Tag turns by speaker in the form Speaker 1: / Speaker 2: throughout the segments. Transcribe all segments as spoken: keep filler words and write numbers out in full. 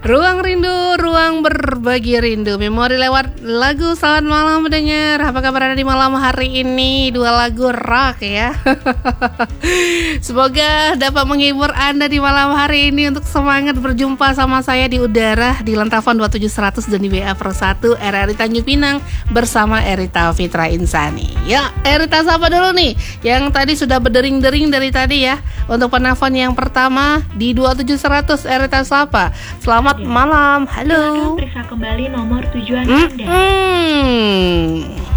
Speaker 1: Ruang Rindu, ruang berbagi rindu. Memori lewat lagu. Selamat malam pendengar. Apa kabar Anda di malam hari ini? Dua lagu rock ya. Semoga dapat menghibur Anda di malam hari ini untuk semangat berjumpa sama saya di udara di Lantafon dua tujuh seratus dan di W A Pro satu R R I Tanjung Pinang bersama Erita Fitra Insani. Ya, Erita sapa dulu nih yang tadi sudah berdering-dering dari tadi ya. Untuk penelpon yang pertama di dua tujuh seratus Erita sapa. Selamat
Speaker 2: Ya.
Speaker 1: malam, halo.
Speaker 2: Silakan periksa kembali nomor tujuan
Speaker 1: hmm,
Speaker 2: Anda.
Speaker 1: Hmm.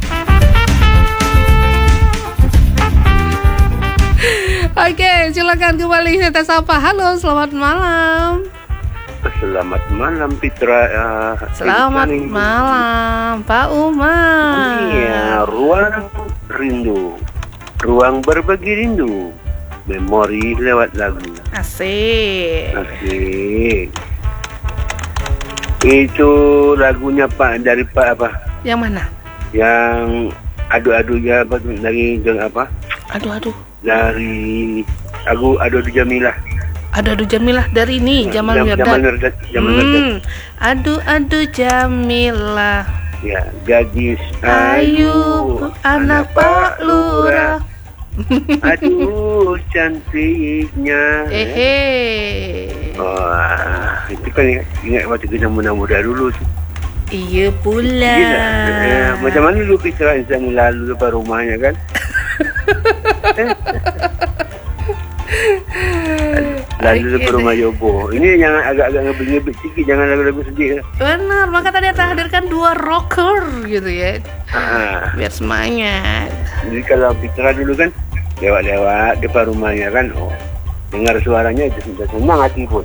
Speaker 1: Oke, silakan kembali saya sapa. Halo, selamat malam.
Speaker 3: Selamat malam Fitra. Uh,
Speaker 1: Selamat
Speaker 3: Insani.
Speaker 1: malam Pak Umar.
Speaker 3: Iya, ruang rindu, ruang berbagi rindu, memori lewat lagu.
Speaker 1: Asik.
Speaker 3: Asik. Itu lagunya Pak dari Pak apa?
Speaker 1: Yang mana?
Speaker 3: Yang adu-adu ya apa tuh, dari dari apa?
Speaker 1: Aduh aduh.
Speaker 3: Dari lagu Adu-Adu Jamilah.
Speaker 1: Aduh aduh Jamilah dari ini Jamal
Speaker 3: Jam-
Speaker 1: Mirdad.
Speaker 3: Jamal Mirdad. Jamal Mirdad.
Speaker 1: Hmm. Aduh aduh Jamilah.
Speaker 3: Ya, gadis
Speaker 1: Ayu, anak Pak Lurah.
Speaker 3: Aduh cantiknya.
Speaker 1: Hehe.
Speaker 3: Wah, itu kan ingat, ingat waktu kita muda-muda dulu tu.
Speaker 1: Iya pula.
Speaker 3: Gila. Eh, macam mana dulu Fitra Insani lalu depan rumahnya kan? Lalu depan rumah Yobo. Ini jangan agak-agak ngebit-ngebit sikit, jangan lagu-lagu sedih.
Speaker 1: Benar, maka tadi kita hadirkan dua rocker gitu ya.
Speaker 3: Ah,
Speaker 1: Biar semangat.
Speaker 3: jadi kalau Fitra dulu kan lewat-lewat depan rumahnya kan, oh dengar suaranya itu sudah senang hati pun.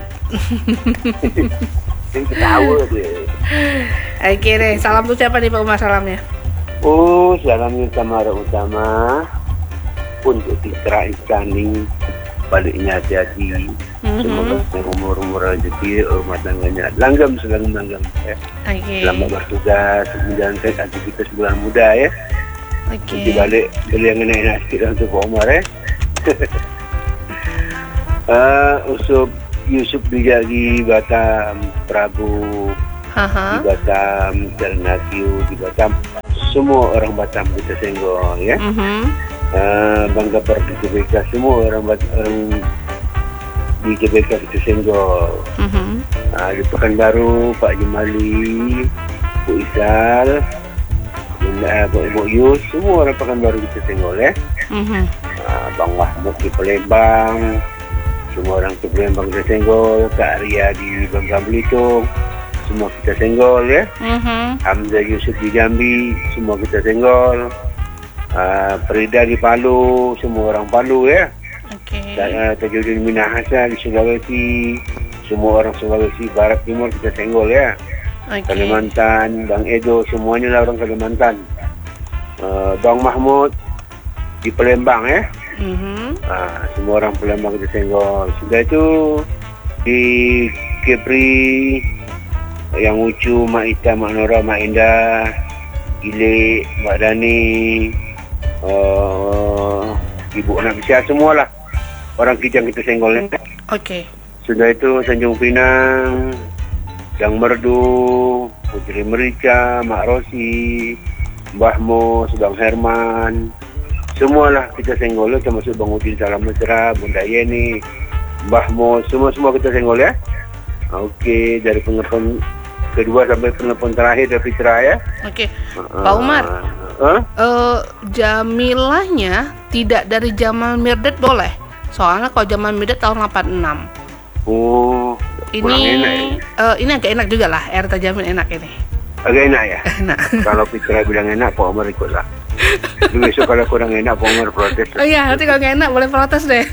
Speaker 3: Jadi ketawa dia.
Speaker 1: Oke deh, salam tuh siapa nih Pak Umar salamnya?
Speaker 3: Oh, salamnya Samara Utama untuk Fitra Insani, baliknya hati-hati.
Speaker 1: Mhm.
Speaker 3: Semoga umur-umur rezeki rumah tangganya langgam selalu langgam ya.
Speaker 1: Oke.
Speaker 3: Selamat bertugas menjalankan aktivitas bulan muda ya.
Speaker 1: Oke.
Speaker 3: Nanti balik beli yang enak-enak sikit lah untuk Pak Umar ya. uh, Usop Yusuf Bijagi Batam, Prabu di
Speaker 1: Haha.
Speaker 3: Batam, Ternakyu di Batam, semua orang Batam kita senggol ya.
Speaker 1: Mhm.
Speaker 3: Uh, Bangga Pergi J B K, semua orang Bat- orang di J B K kita senggol.
Speaker 1: Mhm.
Speaker 3: Uh, di Pekanbaru Pak Jemali, Bu Isal, Bunda Bu Ibu Yus, semua orang Pekanbaru kita senggol ya.
Speaker 1: Mhm.
Speaker 3: Uh, Bang Mahmud di Palembang, semua orang di Palembang kita senggol. Kak Arya di Bangka Belitung, semua kita senggol ya.
Speaker 1: Mhm.
Speaker 3: Hamzah Yusuf di Jambi, semua kita senggol. Uh, Frida di Palu, semua orang Palu ya.
Speaker 1: Oke.
Speaker 3: Dan uh, Tajuddin Minahasa di Sulawesi, semua orang Sulawesi Barat Timur kita senggol ya.
Speaker 1: Oke.
Speaker 3: Kalimantan, Bang Edo, semuanya lah orang Kalimantan. Uh, Bang Mahmud di Palembang ya.
Speaker 1: Mhm.
Speaker 3: Uh, semua orang Palembang kita senggol. Sudah itu di Kepri, yang Ucu, Mak Ita, Mak Nora, Mak Indah, Ile, Mak Dani, uh, Ibu Anak Besar, semualah orang Kijang kita senggol ya.
Speaker 1: Oke.
Speaker 3: Sudah itu Tanjung Pinang, Yang Merdu, Putri Merica, Mak Rosi, Mbah Mos, Bang Herman, semualah kita senggol ya, termasuk Bang Udin Salam Mesra, Bunda Yeni, Mbah Mos, semua-semua kita senggol ya. Oke, dari penelpon kedua sampai penelpon terakhir dari Fitra ya.
Speaker 1: Oke. Pak Umar,
Speaker 3: Huh?
Speaker 1: eh Jamilahnya tidak dari Jamal Mirdad boleh? Soalnya kalau Jamal Mirdad tahun delapan enam.
Speaker 3: Oh, kurang
Speaker 1: Ini
Speaker 3: enak ya.
Speaker 1: eh, ini agak enak juga lah, Erta Jamil enak ini.
Speaker 3: Agak enak ya.
Speaker 1: Enak.
Speaker 3: Kalau Fitra bilang enak, Pak Umar ikutlah. Tapi besok kalau kurang enak, Pak Umar protes.
Speaker 1: Oh iya, nanti kalau nggak enak boleh protes deh.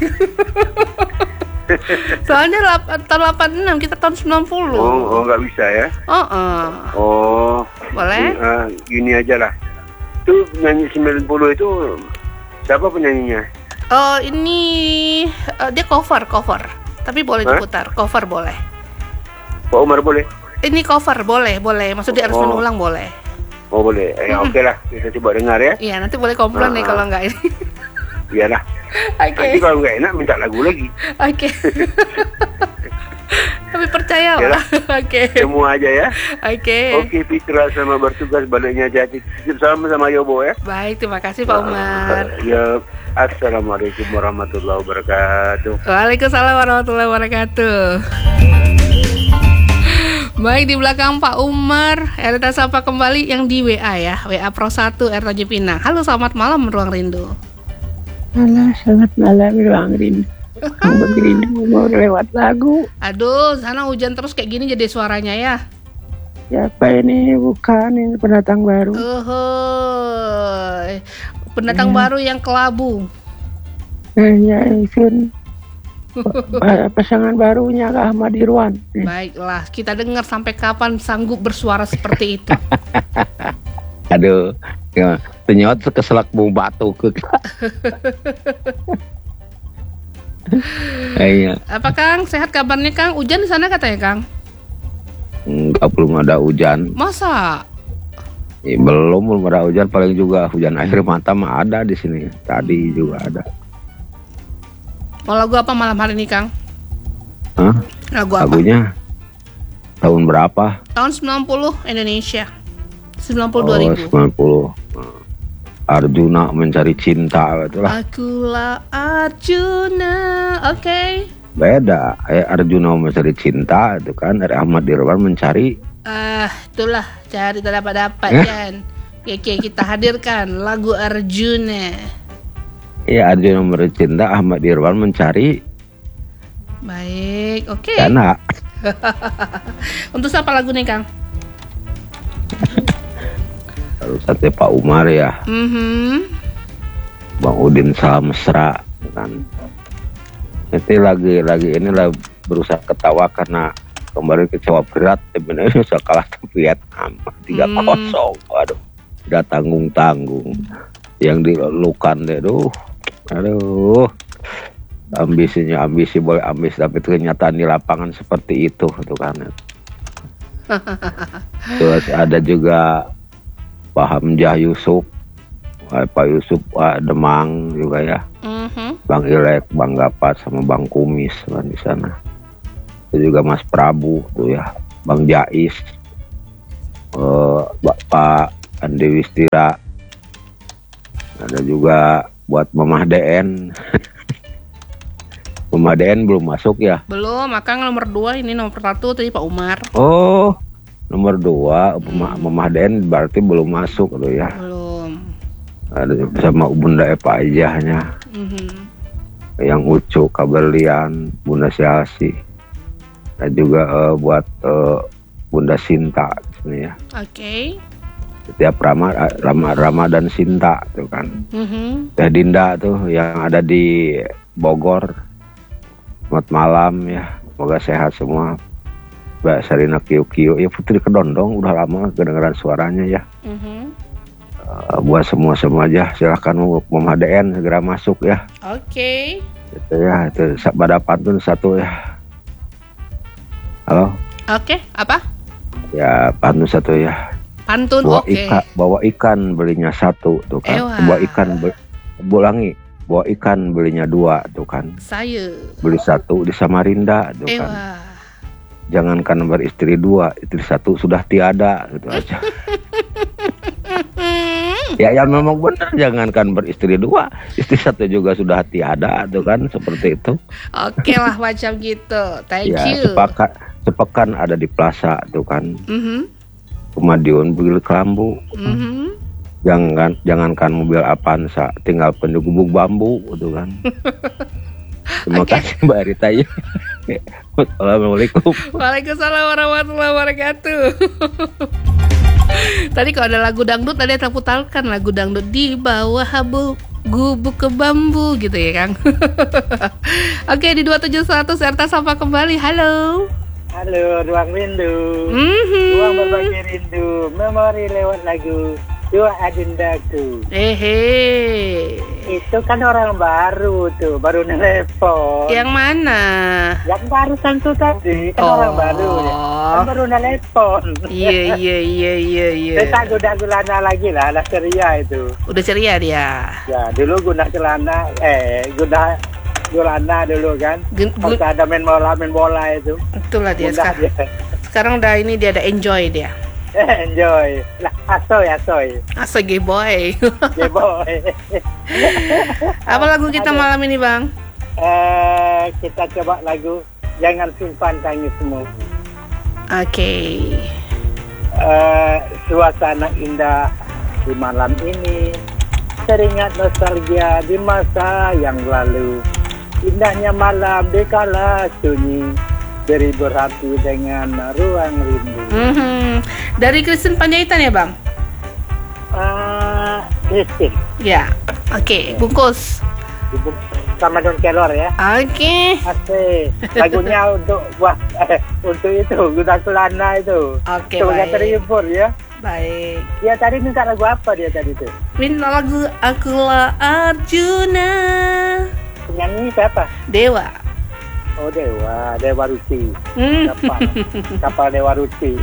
Speaker 1: Soalnya lap- tahun delapan enam, kita tahun sembilan puluh.
Speaker 3: Oh, oh nggak bisa ya.
Speaker 1: Oh, oh.
Speaker 3: Oh,
Speaker 1: Boleh?
Speaker 3: uh, gini aja lah. Itu nyanyi sembilan puluh itu siapa penyanyinya?
Speaker 1: Oh, ini eh, dia cover, cover. Tapi boleh
Speaker 3: Hah?
Speaker 1: diputar, cover boleh.
Speaker 3: Pak Umar boleh?
Speaker 1: Ini cover boleh, boleh. Maksudnya harus
Speaker 3: Oh.
Speaker 1: mengulang boleh.
Speaker 3: Oh boleh. Eh,
Speaker 1: Mm-mm.
Speaker 3: Oke lah, kita coba dengar ya.
Speaker 1: Iya, nanti boleh komplain nih
Speaker 3: Ah.
Speaker 1: kalau nggak ini.
Speaker 3: Iyalah.
Speaker 1: Oke.
Speaker 3: Nanti kalau nggak enak minta lagu lagi.
Speaker 1: Oke. Tapi percaya
Speaker 3: Ya
Speaker 1: lah.
Speaker 3: lah.
Speaker 1: Oke.
Speaker 3: Semua aja ya.
Speaker 1: Oke.
Speaker 3: Oke Fitra, sama bertugas baliknya Jati. Sama sama Yobo ya.
Speaker 1: Baik, terima kasih Pak Umar.
Speaker 3: Ya, assalamualaikum warahmatullahi wabarakatuh.
Speaker 1: Waalaikumsalam warahmatullahi wabarakatuh. Baik, di belakang Pak Umar, Erita sapa kembali yang di W A ya, W A Pro satu R Tanjung Pinang. Halo, selamat malam Ruang Rindu.
Speaker 4: Halo, selamat malam Ruang Rindu. Mau rindu mau lewat lagu.
Speaker 1: Aduh, sana hujan terus kayak gini jadi suaranya ya.
Speaker 4: Siapa ini? Bukan, ini pendatang baru.
Speaker 1: Uhuy. Pendatang
Speaker 4: Ya.
Speaker 1: baru yang kelabu.
Speaker 4: Hanya Isun. Pa- Pasangan barunya Kak Ahmad Irwan.
Speaker 1: Baiklah, kita dengar sampai kapan sanggup bersuara seperti itu.
Speaker 5: Aduh, ya, ternyata keselak bau batu ke. Iya,
Speaker 1: Apa Kang? Sehat kabarnya Kang? Hujan di sana katanya Kang?
Speaker 5: enggak, belum ada hujan.
Speaker 1: Masa?
Speaker 5: Eh, belum belum ada hujan, paling juga hujan air mata mah ada di sini. Tadi juga ada.
Speaker 1: Mau lagu apa malam hari ini Kang?
Speaker 5: Hah?
Speaker 1: Lagu apa?
Speaker 5: Lagunya tahun berapa?
Speaker 1: Tahun sembilan puluh Indonesia. sembilan puluh dua
Speaker 5: Oh,
Speaker 1: ribu.
Speaker 5: sembilan puluh. Arjuna mencari cinta itulah.
Speaker 1: Akulah Arjuna. Oke.
Speaker 5: Beda. Eh, Arjuna mencari cinta itu kan dari Ahmad Irwan mencari.
Speaker 1: Ah, itulah cari tak dapat dapat
Speaker 5: Eh?
Speaker 1: kan. Oke, kita hadirkan lagu Arjuna.
Speaker 5: Ya, Arjuna mencari cinta, Ahmad Irwan mencari
Speaker 1: Baik, oke.
Speaker 5: dana.
Speaker 1: Untuk siapa lagu nih Kang?
Speaker 5: Lalu sate Pak Umar ya,
Speaker 1: Mhm.
Speaker 5: Bang Udin Salam Mesra kan. Nanti lagi lagi ini lah berusaha ketawa karena kemarin kecewa berat sebenarnya bisa kalah ke Vietnam tiga kosong. Waduh, tidak tanggung tanggung. Yang dilukan deh, aduh, aduh. Ambisinya ambisi boleh ambis, tapi kenyataan di lapangan seperti itu tuh kan. Terus ada juga Pak Hamzah Yusuf, Pak Yusuf Pak Demang juga ya,
Speaker 1: Mhm.
Speaker 5: Bang Ilek, Bang Gapat sama Bang Kumis kan di sana. Itu juga Mas Prabu tuh ya, Bang Jais, eh, Bapak Andi Wistira. Ada juga buat Mamah D N. Mamah D N belum masuk ya?
Speaker 1: Belum, maka nomor dua ini nomor satu tadi Pak Umar.
Speaker 5: Oh, nomor dua Mamah, Mamah D N berarti belum masuk tuh ya.
Speaker 1: Belum.
Speaker 5: Ada juga sama Bunda Epa Ijahnya,
Speaker 1: Mhm.
Speaker 5: yang Ucu Kaberlian, Bunda Siasi. Dan juga eh, buat eh, Bunda Sinta di sini ya.
Speaker 1: Oke.
Speaker 5: Setiap Rama, Rama, Ramadan Sinta tuh kan.
Speaker 1: Mhm.
Speaker 5: Teh Dinda tuh yang ada di Bogor. Selamat malam ya, semoga sehat semua. Mbak Sarina Kiyo Kiyo, ya Putri Kedondong udah lama kedengeran suaranya ya.
Speaker 1: Mhm.
Speaker 5: Uh, buat semua semua aja, silahkan Mamah D N segera masuk ya.
Speaker 1: Oke.
Speaker 5: Itu ya, itu pada pantun satu ya. Halo,
Speaker 1: Oke, apa?
Speaker 5: ya pantun satu ya.
Speaker 1: Pantun
Speaker 5: Bawa
Speaker 1: oke.
Speaker 5: ikan, bawa ikan belinya satu tuh kan.
Speaker 1: Ewa.
Speaker 5: Bawa ikan, be- bulangi. Bawa ikan belinya dua tuh kan.
Speaker 1: Saya.
Speaker 5: Beli satu di Samarinda tuh kan.
Speaker 1: Ewa.
Speaker 5: Jangankan beristri dua, istri satu sudah tiada gitu aja. Ya, ya memang benar, jangankan beristri dua, istri satu juga sudah tiada tuh kan, seperti itu.
Speaker 1: Oke lah macam gitu. Thank
Speaker 5: Ya,
Speaker 1: you.
Speaker 5: sepakat, sepekan ada di plaza tuh kan.
Speaker 1: Mhm.
Speaker 5: Kemadiun mobil kelambu.
Speaker 1: Mhm.
Speaker 5: Jangan jangankan mobil Avanza, tinggal pendugubuk bambu gitu kan. Terima
Speaker 1: Oke.
Speaker 5: kasih Mbak Rita ya. Assalamualaikum.
Speaker 1: Waalaikumsalam warahmatullahi wabarakatuh. Tadi kalau ada lagu dangdut tadi saya putarkan lagu dangdut di bawah habu gubuk ke bambu gitu ya Kang. Oke di dua tujuh satu serta sapa kembali. Halo.
Speaker 6: Halo, Ruang Rindu.
Speaker 1: Mhm.
Speaker 6: Ruang berbagi rindu, memori lewat lagu Dua Adindaku.
Speaker 1: Hehe.
Speaker 6: Itu kan orang baru tuh, baru nelpon.
Speaker 1: Yang mana?
Speaker 6: Yang barusan tuh tadi, kan
Speaker 1: Oh.
Speaker 6: orang baru ya. Kan baru nelpon.
Speaker 1: Iya iya iya iya iya.
Speaker 6: Kita guna celana lagi lah, anak ceria itu.
Speaker 1: Udah ceria dia.
Speaker 6: Ya, dulu guna celana, eh, guna Yolanda dulu kan.
Speaker 1: Gun- gun-
Speaker 6: Waktu ada main bola, main bola itu.
Speaker 1: Itulah dia
Speaker 6: Mudah
Speaker 1: sekarang.
Speaker 6: dia.
Speaker 1: Sekarang udah ini dia ada enjoy dia.
Speaker 6: Enjoy. Lah, asoy, asoy.
Speaker 1: Asa gay boy.
Speaker 6: Ya boy.
Speaker 1: Apa lagu kita malam ini, Bang?
Speaker 6: Eh, kita coba lagu Jangan Simpan Tangismu.
Speaker 1: Oke.
Speaker 6: Eh, suasana indah di malam ini, teringat nostalgia di masa yang lalu. Indahnya malam di kala sunyi, beri berhati dengan ruang rindu.
Speaker 1: Mhm. Dari Kristen Panjaitan ya, Bang?
Speaker 6: Eh, Kristin,
Speaker 1: Ya. Oke, bungkus.
Speaker 6: Ibu sama Don Kelor ya.
Speaker 1: Oke.
Speaker 6: Asik. Lagunya untuk buat eh, untuk itu Guna Kelana itu.
Speaker 1: Oke,
Speaker 6: Sebagai
Speaker 1: baik.
Speaker 6: terhibur ya.
Speaker 1: Baik.
Speaker 6: Dia tadi minta lagu apa dia tadi tuh?
Speaker 1: Minta lagu Akulah Arjuna.
Speaker 6: Penyanyi siapa?
Speaker 1: Dewa.
Speaker 6: Oh Dewa, Dewa Ruci.
Speaker 1: Hmm.
Speaker 6: Kapal, kapal Dewa Ruci.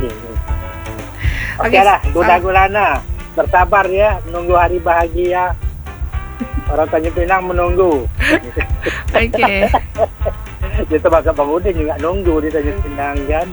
Speaker 6: Oke
Speaker 1: Oke,
Speaker 6: lah, Guna
Speaker 1: sal-
Speaker 6: Gulana. Bersabar ya, menunggu hari bahagia. Orang Tanjung Pinang menunggu.
Speaker 1: Oke.
Speaker 6: Itu bahasa Bang Udin juga nunggu di Tanjung Pinang kan.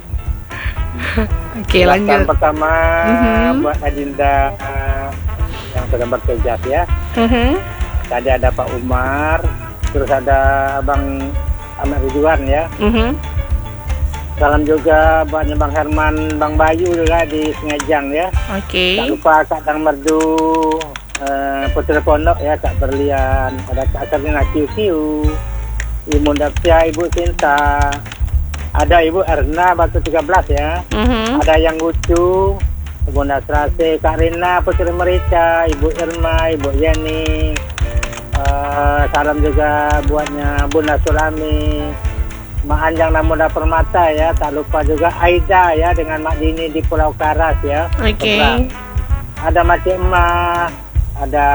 Speaker 1: Oke,
Speaker 6: Silakan
Speaker 1: lanjut.
Speaker 6: pertama
Speaker 1: Mhm.
Speaker 6: buat Adinda uh, yang sedang bertugas ya.
Speaker 1: Mhm.
Speaker 6: Tadi ada Pak Umar, terus ada Abang Ahmad Ridwan ya.
Speaker 1: Mhm.
Speaker 6: Salam juga buat Bang Herman, Bang Bayu juga di Sengajang ya.
Speaker 1: Oke.
Speaker 6: Tak lupa Kak Dang Merdu, uh, Putri Pondok ya, Kak Berlian, ada Kak Sarina Kiu Kiu, Ibu Dapsia, Ibu Sinta, ada Ibu Erna Batu tiga belas ya.
Speaker 1: Mhm.
Speaker 6: Ada yang lucu, Ibu Nasrase, Kak Rina, Putri Merica, Ibu Irma, Ibu Yeni. Uh, salam juga buatnya Bunda Sulami, Mak Anjang Namuda Permata ya. Tak lupa juga Aida ya dengan Mak Dini di Pulau Karas ya.
Speaker 1: Oke.
Speaker 6: Seberang. Ada Mak Emak, ada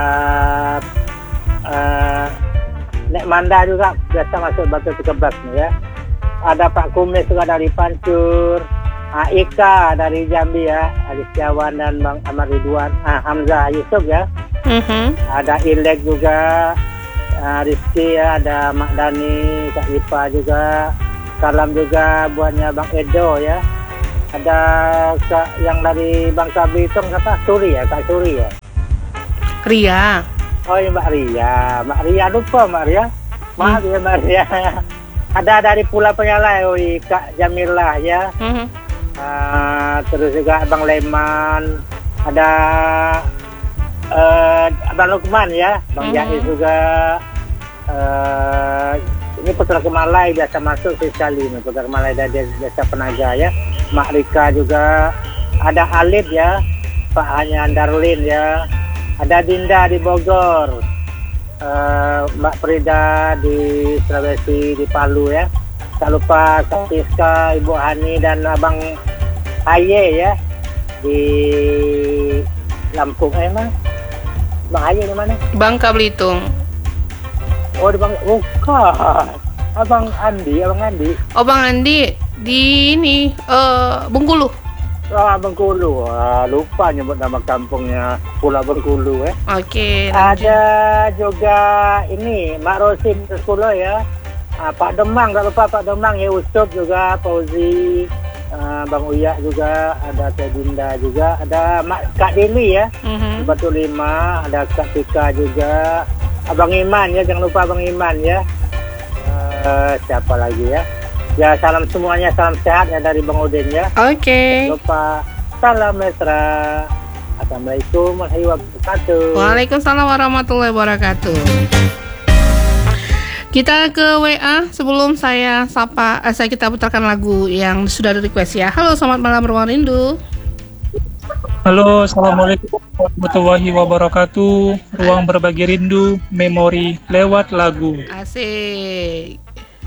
Speaker 6: uh, Nek Manda juga biasa masuk Batu tiga belas nih ya. Ada Pak Kumis juga dari Pancur, ah, Ika dari Jambi ya, Ali Setiawan dan Bang Ahmad Ridwan, ah, Hamzah Yusuf ya.
Speaker 1: Mhm.
Speaker 6: Ada Ilek juga, ah, Rizky ya, ada Mak Dani, Kak Ipa juga. Salam juga buatnya Bang Edo ya. Ada Kak yang dari Bangka Belitung apa? Suri ya, Kak Suri ya.
Speaker 1: Ria.
Speaker 6: Oh iya Mbak Ria, Mbak Ria lupa Mbak Ria. Maaf ya Mbak Ria. Ada dari Pulau Penyalai, oh, Kak Jamilah ya.
Speaker 1: Mhm.
Speaker 6: Uh, terus juga Abang Leman, ada uh, Abang Lukman ya, Bang
Speaker 1: Mhm.
Speaker 6: Jais juga. Uh, ini Putra Kemalai biasa masuk sih sekali ini, Putra Kemalai dan dia biasa penaga ya. Mak Rika juga, ada Alid ya, Pak Hanya Darlin ya, ada Dinda di Bogor, uh, Mbak Frida di Sulawesi di Palu ya. Tak lupa Kak Siska, Ibu Hani dan Abang Aye ya di Lampung eh mana? Bang Aye di mana?
Speaker 1: Bangka Belitung.
Speaker 6: Oh di Bang, oh bukan. Abang Andi, Abang Andi.
Speaker 1: Oh, Bang Andi di ini eh Bengkulu.
Speaker 6: Ah, Bengkulu. Ah, lupa nyebut nama kampungnya Pulau Bengkulu eh.
Speaker 1: Oke. lanjut.
Speaker 6: Ada juga ini Mak Rosi sepuluh ya. Ah, Pak Demang, tak lupa Pak Demang ya, Ucup juga, Fauzi, ah, Bang Uya juga, ada Teh Dinda juga, ada Mak Kak Dili ya,
Speaker 1: Mhm.
Speaker 6: Batu Lima, ada Kak Tika juga, Abang Iman ya, jangan lupa Abang Iman ya. Ah, siapa lagi ya? Ya salam semuanya, salam sehat ya dari Bang Udin ya.
Speaker 1: Oke.
Speaker 6: Jangan lupa salam mesra. Assalamualaikum warahmatullahi wabarakatuh.
Speaker 1: Waalaikumsalam warahmatullahi wabarakatuh. Kita ke W A sebelum saya sapa, eh, saya kita putarkan lagu yang sudah di request ya. Halo, selamat malam Ruang Rindu.
Speaker 7: Halo, Assalamualaikum warahmatullahi wabarakatuh. Ruang berbagi rindu, memori lewat lagu.
Speaker 1: Asik.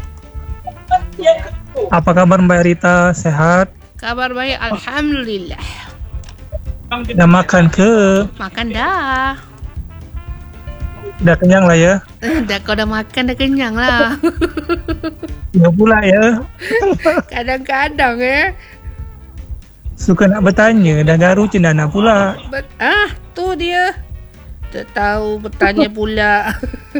Speaker 7: Apa kabar Mbak Rita? Sehat?
Speaker 1: Kabar baik, alhamdulillah.
Speaker 7: Udah makan ke?
Speaker 1: Makan dah.
Speaker 7: Udah kenyang lah ya?
Speaker 1: Eh, dah kau dah makan dah kenyang lah.
Speaker 7: Ya pula ya.
Speaker 1: Kadang-kadang ya.
Speaker 7: Suka nak bertanya, dah garu cendana pula.
Speaker 1: Bet- ah, tu dia. Tak tahu bertanya pula.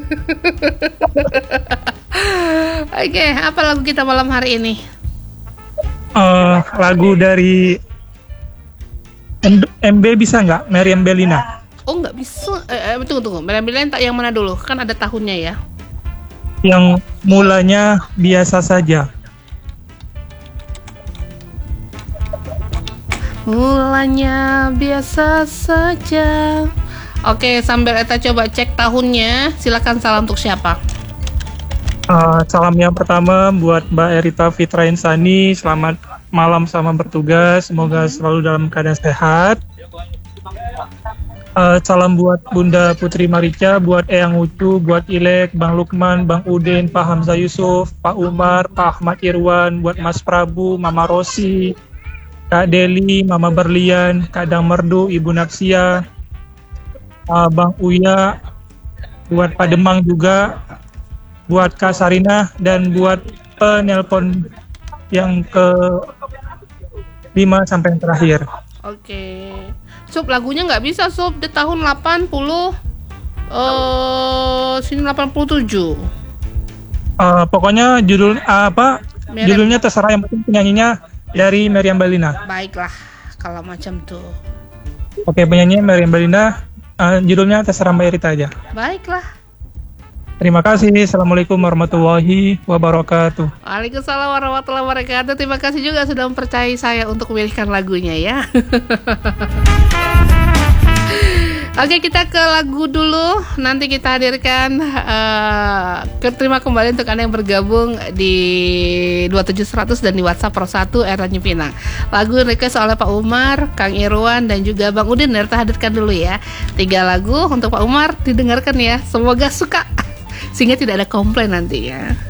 Speaker 1: Oke, apa lagu kita malam hari ini?
Speaker 7: Eh, lagu dari M- MB bisa nggak? Meriam Bellina.
Speaker 1: Oh nggak bisa. Eh, eh, tunggu tunggu. Meriam tak yang mana dulu? Kan ada tahunnya ya.
Speaker 7: Yang mulanya biasa saja.
Speaker 1: Mulanya biasa saja. Oke, sambil kita coba cek tahunnya. Silakan, salam untuk siapa?
Speaker 7: Eh, salam yang pertama buat Mbak Erita Fitra Insani. Selamat malam, selamat bertugas. Semoga selalu dalam keadaan sehat. Eh, salam buat Bunda Putri Marica, buat Eyang Ucu, buat Ilek, Bang Lukman, Bang Udin, Pak Hamzah Yusuf, Pak Umar, Pak Ahmad Irwan, buat Mas Prabu, Mama Rosi, Kak Deli, Mama Berlian, Kak Dang Merdu, Ibu Naksia, eh, Bang Uya, buat Pak Demang juga, buat Kak Sarina, dan buat penelpon yang ke lima sampai yang terakhir.
Speaker 1: Oke. Sup, lagunya nggak bisa, Sup. Di tahun delapan puluh. Eh, sini delapan puluh tujuh.
Speaker 7: Uh, pokoknya judul uh, apa
Speaker 1: Meriam.
Speaker 7: judulnya terserah, yang penting penyanyinya dari Meriam Bellina.
Speaker 1: Baiklah, kalau macam tuh.
Speaker 7: Oke, penyanyinya Meriam Bellina, uh, judulnya terserah Mbak Rita aja.
Speaker 1: Baiklah.
Speaker 7: Terima kasih. Assalamualaikum warahmatullahi wabarakatuh.
Speaker 1: Waalaikumsalam warahmatullahi wabarakatuh. Terima kasih juga sudah mempercayai saya untuk memilihkan lagunya ya. Oke, kita ke lagu dulu. Nanti kita hadirkan uh, terima kembali untuk Anda yang bergabung di dua tujuh seratus dan di WhatsApp Pro satu R Tanjung Pinang. Lagu request oleh Pak Umar, Kang Irwan dan juga Bang Udin. Kita hadirkan dulu ya. Tiga lagu untuk Pak Umar, didengarkan ya. Semoga suka sehingga tidak ada komplain nanti ya.